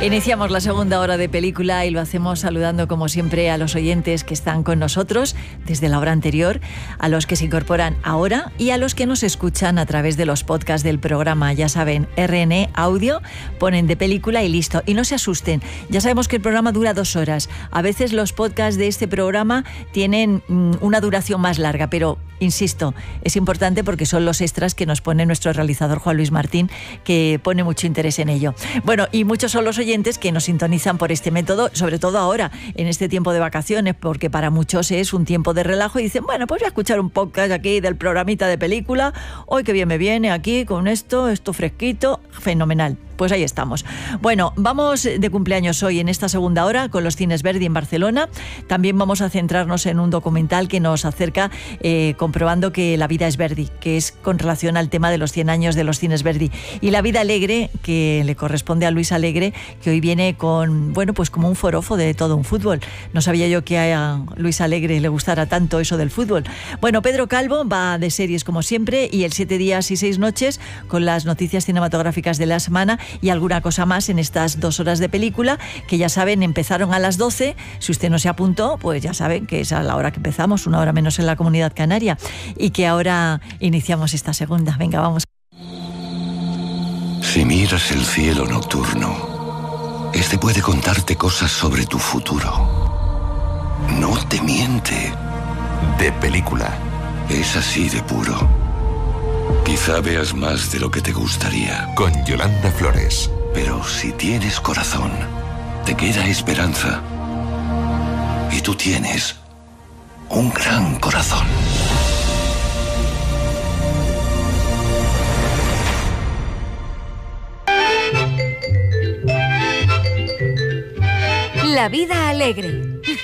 Iniciamos la segunda hora de película y lo hacemos saludando como siempre a los oyentes que están con nosotros desde la hora anterior, a los que se incorporan ahora y a los que nos escuchan a través de los podcasts del programa. Ya saben, RN Audio, ponen de película y listo. Y no se asusten, ya sabemos que el programa dura 2 horas. A veces los podcasts de este programa tienen una duración más larga, pero insisto, es importante porque son los extras que nos pone nuestro realizador Juan Luis Martín, que pone mucho interés en ello. Bueno, y muchos son los oyentes que nos sintonizan por este método, sobre todo ahora, en este tiempo de vacaciones, porque para muchos es un tiempo de relajo y dicen, bueno, pues voy a escuchar un podcast aquí del programita de película, hoy que bien me viene aquí con esto fresquito, fenomenal. Pues ahí estamos. Bueno, vamos de cumpleaños hoy en esta segunda hora con los Cines Verdi en Barcelona. También vamos a centrarnos en un documental que nos acerca comprobando que la vida es Verdi, que es con relación al tema de los 100 años de los Cines Verdi. Y La vida alegre, que le corresponde a Luis Alegre, que hoy viene con, bueno, pues como un forofo de todo un fútbol. No sabía yo que a Luis Alegre le gustara tanto eso del fútbol. Bueno, Pedro Calvo va de series como siempre y el 7 días y 6 noches con las noticias cinematográficas de la semana y alguna cosa más en estas 2 horas de película, que ya saben, empezaron a las 12. Si usted no se apuntó, pues ya saben que es a la hora que empezamos, 1 hora menos en la Comunidad Canaria, y que ahora iniciamos esta segunda. Venga, vamos. Si miras el cielo nocturno, este puede contarte cosas sobre tu futuro. No te miente. De película. Es así de puro. Quizá veas más de lo que te gustaría. Con Yolanda Flores. Pero si tienes corazón, te queda esperanza. Y tú tienes un gran corazón. La vida alegre.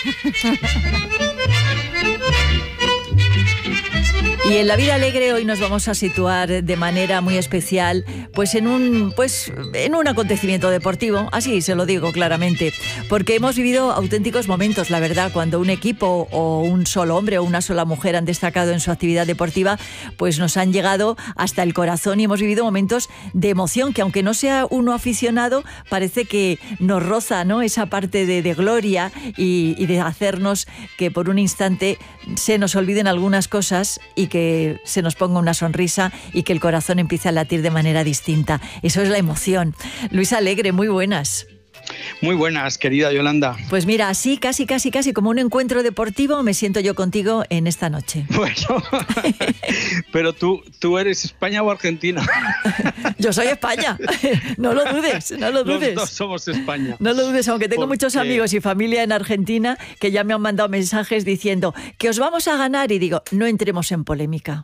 Y en La vida alegre hoy nos vamos a situar de manera muy especial pues en un acontecimiento deportivo, así se lo digo claramente, porque hemos vivido auténticos momentos, la verdad, cuando un equipo o un solo hombre o una sola mujer han destacado en su actividad deportiva, pues nos han llegado hasta el corazón y hemos vivido momentos de emoción que, aunque no sea uno aficionado, parece que nos roza, ¿no?, esa parte de gloria y de hacernos que por un instante se nos olviden algunas cosas y que se nos ponga una sonrisa y que el corazón empiece a latir de manera distinta. Eso es la emoción. Luis Alegre, muy buenas. Muy buenas, querida Yolanda. Pues mira, así casi como un encuentro deportivo me siento yo contigo en esta noche. Bueno, pero tú eres España o Argentina. Yo soy España, no lo dudes. Los dos somos España. No lo dudes, aunque tengo muchos amigos y familia en Argentina que ya me han mandado mensajes diciendo que os vamos a ganar, y digo, no entremos en polémica.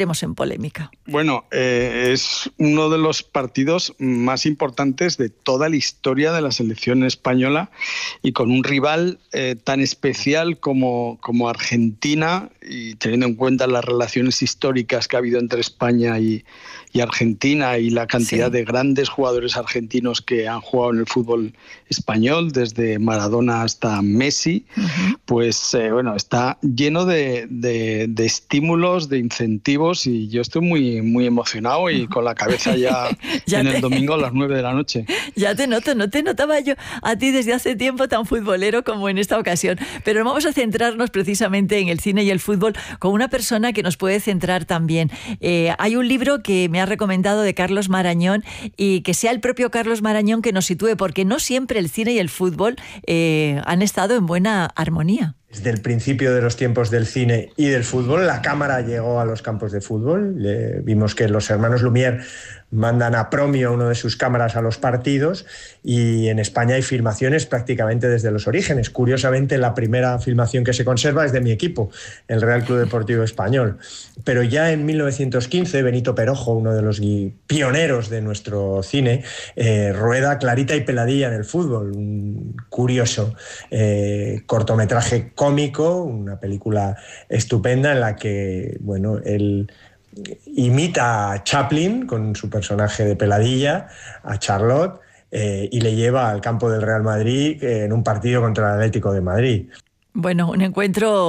Bueno, es uno de los partidos más importantes de toda la historia de la selección española y con un rival tan especial como Argentina, y teniendo en cuenta las relaciones históricas que ha habido entre España y Argentina y la cantidad de grandes jugadores argentinos que han jugado en el fútbol español, desde Maradona hasta Messi, pues bueno, está lleno de estímulos, de incentivos, y yo estoy muy emocionado y con la cabeza ya en el domingo a las 9 de la noche. Ya te noto, no te notaba yo a ti desde hace tiempo tan futbolero como en esta ocasión, pero vamos a centrarnos precisamente en el cine y el fútbol con una persona que nos puede centrar también. Hay un libro que me ha recomendado de Carlos Marañón, y que sea el propio Carlos Marañón que nos sitúe, porque no siempre el cine y el fútbol han estado en buena armonía. Desde el principio de los tiempos del cine y del fútbol, la cámara llegó a los campos de fútbol. Vimos que los hermanos Lumière mandan a Promio una de sus cámaras a los partidos, y en España hay filmaciones prácticamente desde los orígenes. Curiosamente, la primera filmación que se conserva es de mi equipo, el Real Club Deportivo Español. Pero ya en 1915, Benito Perojo, uno de los pioneros de nuestro cine, rueda Clarita y Peladilla en el fútbol, un curioso cortometraje cómico, una película estupenda en la que, bueno, él imita a Chaplin con su personaje de Peladilla, a Charlotte, y le lleva al campo del Real Madrid en un partido contra el Atlético de Madrid. Bueno, un encuentro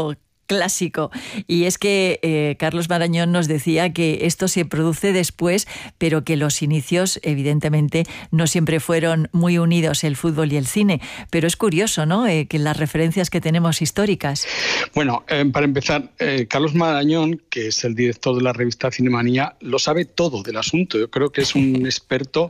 clásico. Y es que Carlos Marañón nos decía que esto se produce después, pero que los inicios, evidentemente, no siempre fueron muy unidos, el fútbol y el cine. Pero es curioso, ¿no?, que las referencias que tenemos históricas. Bueno, para empezar, Carlos Marañón, que es el director de la revista Cinemanía, lo sabe todo del asunto. Yo creo que es un experto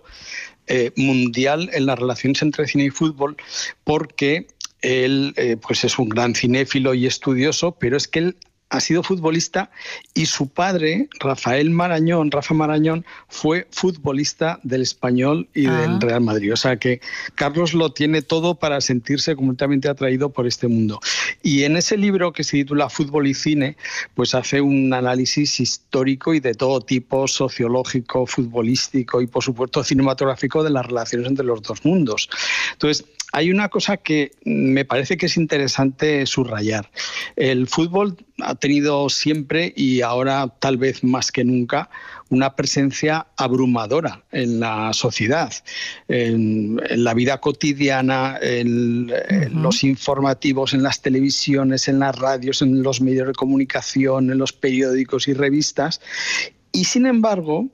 mundial en las relaciones entre cine y fútbol, porque él pues es un gran cinéfilo y estudioso, pero es que él ha sido futbolista y su padre, Rafa Marañón, fue futbolista del Español y del Real Madrid. O sea que Carlos lo tiene todo para sentirse completamente atraído por este mundo. Y en ese libro, que se titula Fútbol y Cine, pues hace un análisis histórico y de todo tipo, sociológico, futbolístico y por supuesto cinematográfico, de las relaciones entre los dos mundos. Entonces, hay una cosa que me parece que es interesante subrayar. El fútbol ha tenido siempre, y ahora tal vez más que nunca, una presencia abrumadora en la sociedad, en la vida cotidiana, en los informativos, en las televisiones, en las radios, en los medios de comunicación, en los periódicos y revistas. Y sin embargo,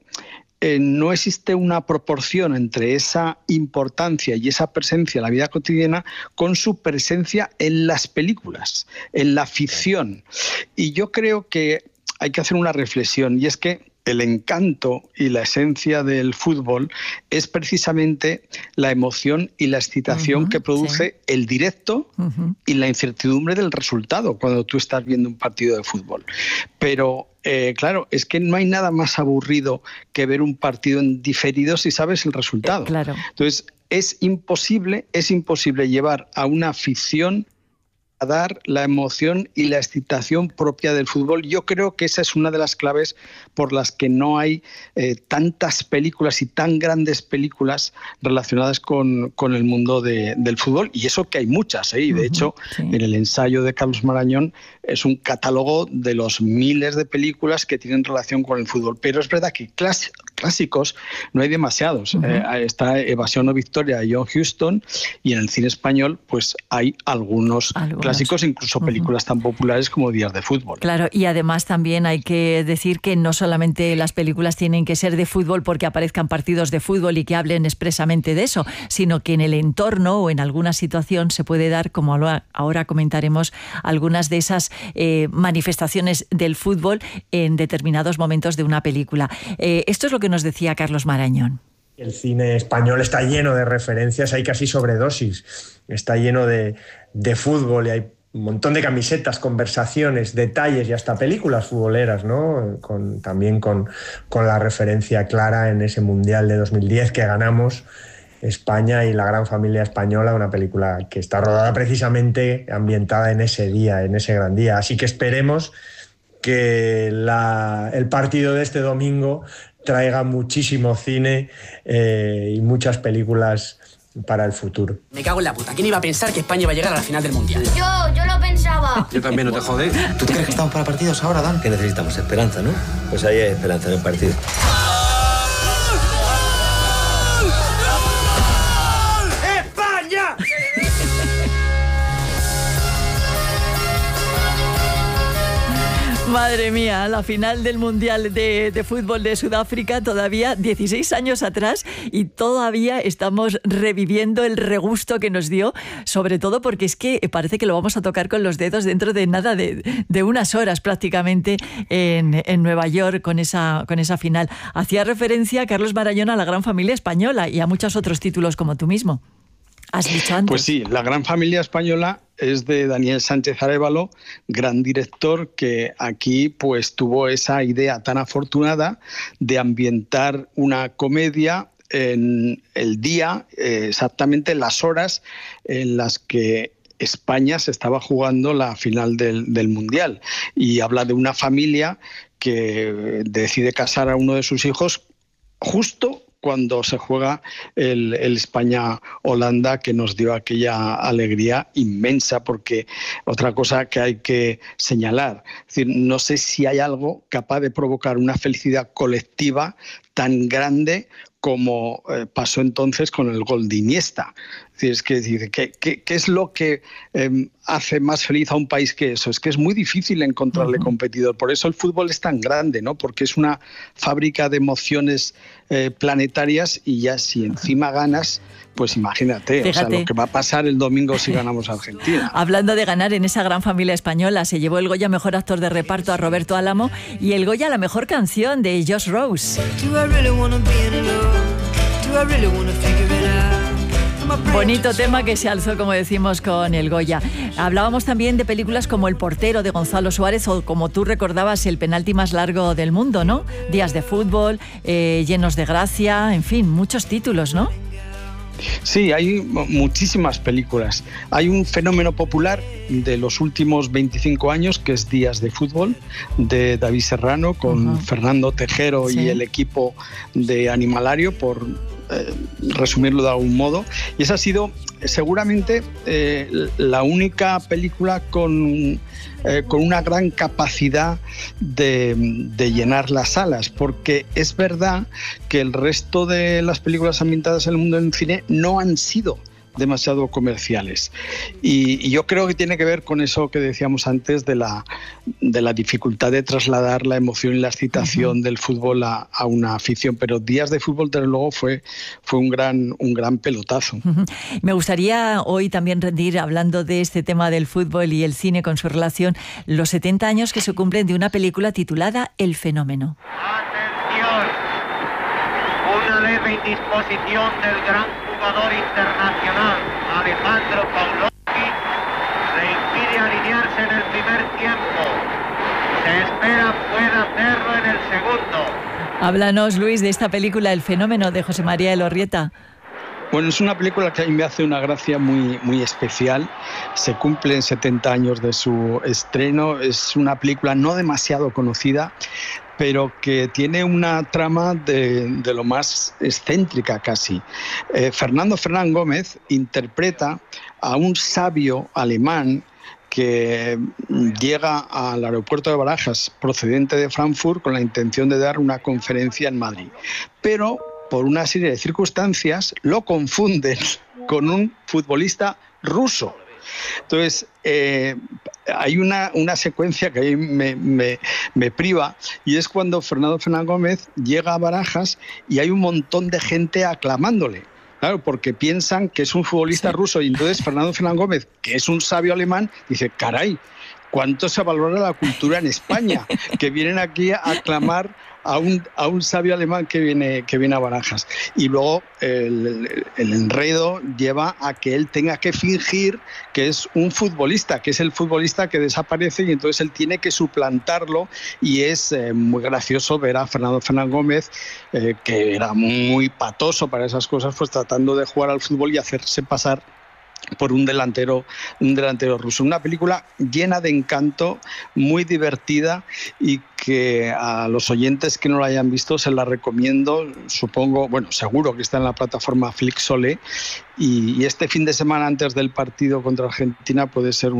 no existe una proporción entre esa importancia y esa presencia en la vida cotidiana con su presencia en las películas, en la ficción. Y yo creo que hay que hacer una reflexión, y es que el encanto y la esencia del fútbol es precisamente la emoción y la excitación que produce el directo y la incertidumbre del resultado cuando tú estás viendo un partido de fútbol. Pero claro, es que no hay nada más aburrido que ver un partido en diferido si sabes el resultado. Claro. Entonces, es imposible llevar a una ficción a dar la emoción y la excitación propia del fútbol. Yo creo que esa es una de las claves por las que no hay tantas películas y tan grandes películas relacionadas con el mundo del fútbol, y eso que hay muchas, y de hecho en el ensayo de Carlos Marañón es un catálogo de los miles de películas que tienen relación con el fútbol. Pero es verdad que clásicos no hay demasiados. Está Evasión o Victoria de John Huston, y en el cine español pues hay algunos clásicos, incluso películas tan populares como Días de Fútbol. Claro, y además también hay que decir que no solamente las películas tienen que ser de fútbol porque aparezcan partidos de fútbol y que hablen expresamente de eso, sino que en el entorno o en alguna situación se puede dar, como ahora comentaremos, algunas de esas manifestaciones del fútbol en determinados momentos de una película. Esto es lo que nos decía Carlos Marañón. El cine español está lleno de referencias, hay casi sobredosis, está lleno de fútbol, y hay un montón de camisetas, conversaciones, detalles y hasta películas futboleras, ¿no? También con la referencia clara en ese Mundial de 2010 que ganamos España y la gran familia española, una película que está rodada precisamente ambientada en ese día, en ese gran día. Así que esperemos que el partido de este domingo traiga muchísimo cine y muchas películas para el futuro. Me cago en la puta. ¿Quién iba a pensar que España iba a llegar a la final del Mundial? Yo lo pensaba. Yo también, no te jodes. ¿Tú te crees que estamos para partidos ahora, Dan? Que necesitamos esperanza, ¿no? Pues ahí hay esperanza en el partido. ¡España! Madre mía, la final del Mundial de Fútbol de Sudáfrica, todavía 16 años atrás, y todavía estamos reviviendo el regusto que nos dio, sobre todo porque es que parece que lo vamos a tocar con los dedos dentro de nada, de unas horas prácticamente en Nueva York con esa final. Hacía referencia Carlos Marañón a la gran familia española y a muchos otros títulos como tú mismo. ¿Has dicho antes? Pues sí, La gran familia española es de Daniel Sánchez Arévalo, gran director, que aquí pues tuvo esa idea tan afortunada de ambientar una comedia en el día, exactamente las horas en las que España se estaba jugando la final del Mundial. Y habla de una familia que decide casar a uno de sus hijos justo cuando se juega el España-Holanda, que nos dio aquella alegría inmensa, porque otra cosa que hay que señalar, es decir, no sé si hay algo capaz de provocar una felicidad colectiva tan grande como pasó entonces con el gol de Iniesta. Es Es que dice, ¿qué es lo que hace más feliz a un país que eso? Es que es muy difícil encontrarle competidor. Por eso el fútbol es tan grande, ¿no? Porque es una fábrica de emociones planetarias, y ya si encima ganas, pues imagínate, o sea, lo que va a pasar el domingo si ganamos a Argentina. Hablando de ganar, en esa gran familia española se llevó el Goya Mejor Actor de Reparto a Roberto Álamo y el Goya a la Mejor Canción de Josh Rose. Bonito tema que se alzó, como decimos, con el Goya. Hablábamos también de películas como El portero de Gonzalo Suárez o, como tú recordabas, El penalti más largo del mundo, ¿no? Días de fútbol, Llenos de gracia, en fin, muchos títulos, ¿no? Sí, hay muchísimas películas. Hay un fenómeno popular de los últimos 25 años que es Días de fútbol, de David Serrano, con Fernando Tejero y el equipo de Animalario, por resumirlo de algún modo. Y esa ha sido seguramente la única película con una gran capacidad de llenar las salas, porque es verdad que el resto de las películas ambientadas en el mundo del cine no han sido demasiado comerciales, y yo creo que tiene que ver con eso que decíamos antes de la dificultad de trasladar la emoción y la excitación del fútbol a una afición, pero Días de fútbol desde luego fue un gran pelotazo. Me gustaría hoy también rendir, hablando de este tema del fútbol y el cine con su relación, los 70 años que se cumplen de una película titulada El fenómeno. ¡Atención! Una leve indisposición del gran jugador internacional Alejandro Pavlovsky le impide alinearse en el primer tiempo. Se espera pueda hacerlo en el segundo. Háblanos, Luis, de esta película El fenómeno de José María Elorrieta. Bueno, es una película que a mí me hace una gracia muy, muy especial. Se cumplen 70 años de su estreno. Es una película no demasiado conocida, pero que tiene una trama de lo más excéntrica casi. Fernando Fernán Gómez interpreta a un sabio alemán que llega al aeropuerto de Barajas procedente de Frankfurt con la intención de dar una conferencia en Madrid. Pero por una serie de circunstancias lo confunden con un futbolista ruso. Entonces, hay una secuencia que a mí me priva, y es cuando Fernando Fernán Gómez llega a Barajas y hay un montón de gente aclamándole. Claro, porque piensan que es un futbolista ruso, y entonces Fernando Fernán Gómez, que es un sabio alemán, dice, caray, ¿cuánto se valora la cultura en España? Que vienen aquí a aclamar a un sabio alemán que viene a Barajas. Y luego el enredo lleva a que él tenga que fingir que es un futbolista, que es el futbolista que desaparece, y entonces él tiene que suplantarlo, y es muy gracioso ver a Fernando Fernán Gómez, que era muy patoso para esas cosas, pues tratando de jugar al fútbol y hacerse pasar por un delantero ruso. Una película llena de encanto, muy divertida, y que a los oyentes que no la hayan visto se la recomiendo. Supongo, bueno, seguro que está en la plataforma Flixolé, y este fin de semana antes del partido contra Argentina puede ser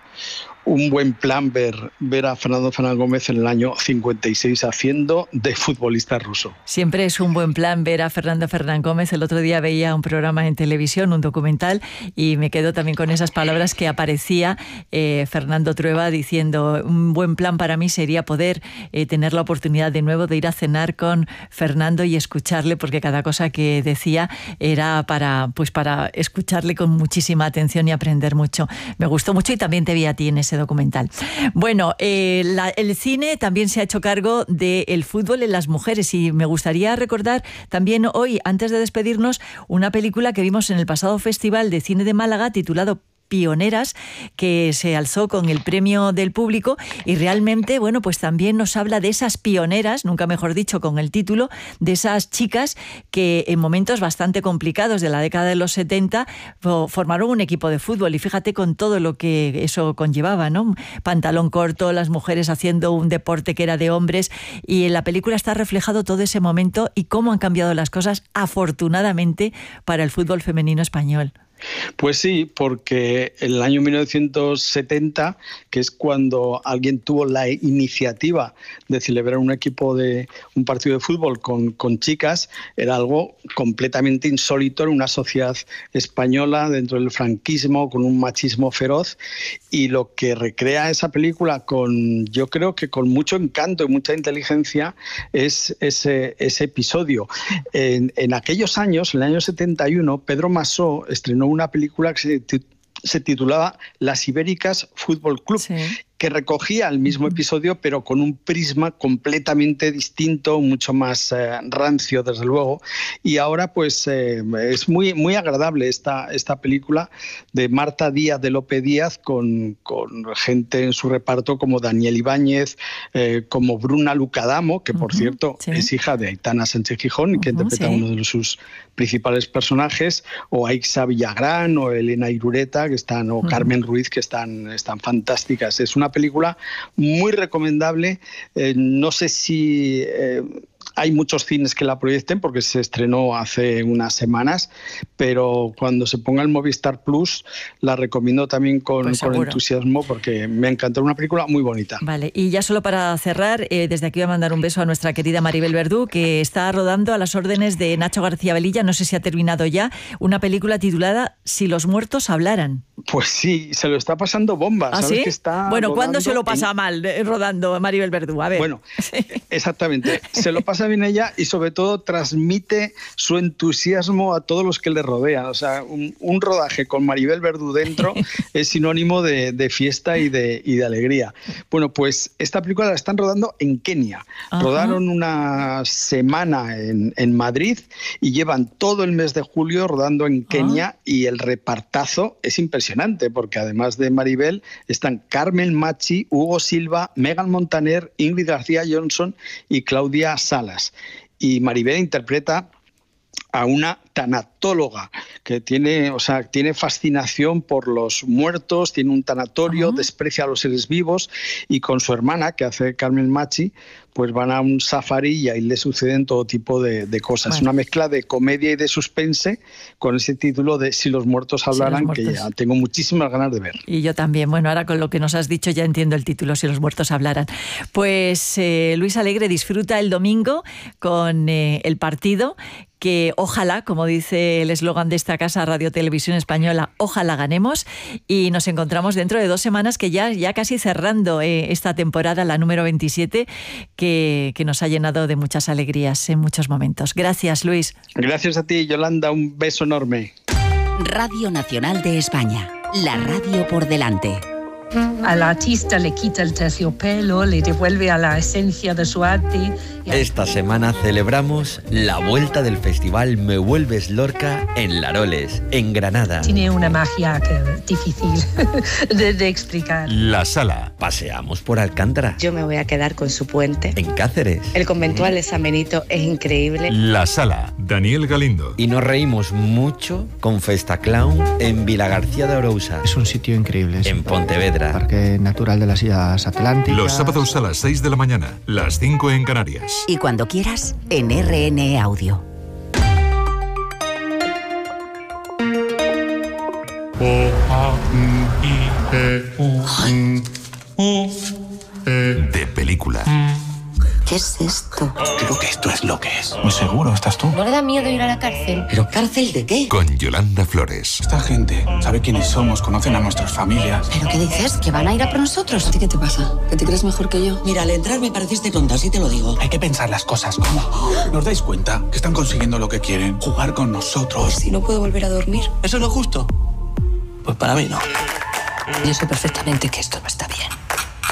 un buen plan ver a Fernando Fernán Gómez en el año 56 haciendo de futbolista ruso. Siempre es un buen plan ver a Fernando Fernán Gómez. El otro día veía un programa en televisión, un documental, y me quedo también con esas palabras que aparecía Fernando Trueba diciendo: un buen plan para mí sería poder tener la oportunidad de nuevo de ir a cenar con Fernando y escucharle, porque cada cosa que decía era para escucharle con muchísima atención y aprender mucho. Me gustó mucho, y también te vi a ti en ese documental. Bueno, el cine también se ha hecho cargo del fútbol en las mujeres, y me gustaría recordar también hoy, antes de despedirnos, una película que vimos en el pasado Festival de Cine de Málaga titulado Pioneras, que se alzó con el premio del público, y realmente, bueno, pues también nos habla de esas pioneras, nunca mejor dicho con el título, de esas chicas que en momentos bastante complicados de la década de los 70 formaron un equipo de fútbol, y fíjate con todo lo que eso conllevaba, ¿no? Pantalón corto, las mujeres haciendo un deporte que era de hombres, y en la película está reflejado todo ese momento y cómo han cambiado las cosas, afortunadamente, para el fútbol femenino español. Pues sí, porque en el año 1970, que es cuando alguien tuvo la iniciativa de celebrar un partido de fútbol con chicas, era algo completamente insólito en una sociedad española dentro del franquismo, con un machismo feroz, y lo que recrea esa película yo creo que con mucho encanto y mucha inteligencia es ese episodio. En aquellos años, en el año 71, Pedro Masó estrenó una película que se titulaba Las Ibéricas Fútbol Club, sí, que recogía el mismo episodio, pero con un prisma completamente distinto, mucho más rancio, desde luego. Y ahora pues es muy, muy agradable esta película de Marta Díaz de Lope Díaz, con gente en su reparto como Daniel Ibáñez, como Bruna Lucadamo, que por cierto es hija de Aitana Sánchez Gijón, que interpreta uno de sus principales personajes, o Aixa Villagrán, o Elena Irureta, o Carmen Ruiz, que están fantásticas. Es una película muy recomendable. No sé si hay muchos cines que la proyecten porque se estrenó hace unas semanas, pero cuando se ponga en Movistar Plus la recomiendo también con entusiasmo, porque me encantó, una película muy bonita. Vale, y ya solo para cerrar, desde aquí voy a mandar un beso a nuestra querida Maribel Verdú, que está rodando a las órdenes de Nacho García Velilla, no sé si ha terminado ya, una película titulada Si los muertos hablaran. Pues sí, se lo está pasando bomba. ¿Ah, ¿sabes? sí? Que está bueno, ¿cuándo se lo pasa mal rodando Maribel Verdú? A ver. Bueno, exactamente. Se lo pasa bien ella y sobre todo transmite su entusiasmo a todos los que le rodean. O sea, un rodaje con Maribel Verdú dentro es sinónimo de fiesta y de alegría. Bueno, pues esta película la están rodando en Kenia. Ajá. Rodaron una semana en Madrid y llevan todo el mes de julio rodando en Kenia, y el repartazo es impresionante, porque además de Maribel están Carmen Machi, Hugo Silva, Megan Montaner, Ingrid García Johnson y Claudia Salas. Y Maribel interpreta a una tanatóloga que tiene fascinación por los muertos, tiene un tanatorio, desprecia a los seres vivos, y con su hermana, que hace Carmen Machi, pues van a un safari y ahí le suceden todo tipo de cosas. Bueno. Una mezcla de comedia y de suspense con ese título de Si los muertos hablaran, que ya tengo muchísimas ganas de ver. Y yo también. Bueno, ahora con lo que nos has dicho ya entiendo el título, Si los muertos hablaran. Pues Luis Alegre disfruta el domingo con el partido, que ojalá, como dice el eslogan de esta casa, Radio Televisión Española, ojalá ganemos, y nos encontramos dentro de 2 semanas, que ya casi cerrando esta temporada, la número 27, que nos ha llenado de muchas alegrías en muchos momentos. Gracias, Luis. Gracias a ti, Yolanda, un beso enorme. Radio Nacional de España, la radio por delante. Al artista le quita el terciopelo, le devuelve a la esencia de su arte. Esta semana celebramos la vuelta del festival Me Vuelves Lorca en Laroles, en Granada. Tiene una magia difícil de explicar. La Sala. Paseamos por Alcántara. Yo me voy a quedar con su puente. En Cáceres. El conventual de San Benito es increíble. La Sala. Daniel Galindo. Y nos reímos mucho con Festa Clown en Vilagarcía de Arousa. Es un sitio increíble. En Pontevedra. Parque Natural de las Islas Atlánticas. Los sábados a las 6 de la mañana, las 5 en Canarias. Y cuando quieras, en RN Audio. De película. ¿Qué es esto? Creo que esto es lo que es. Muy seguro, ¿estás tú? ¿No le da miedo ir a la cárcel? ¿Pero cárcel de qué? Con Yolanda Flores. Esta gente sabe quiénes somos, conocen a nuestras familias. ¿Pero qué dices? ¿Que van a ir a por nosotros? ¿A ti qué te pasa? ¿Que te crees mejor que yo? Mira, al entrar me pareciste tonta, así te lo digo. Hay que pensar las cosas como... ¿Nos dais cuenta que están consiguiendo lo que quieren? Jugar con nosotros. Si no puedo volver a dormir. ¿Eso es lo justo? Pues para mí no. Yo sé perfectamente que esto no está bien.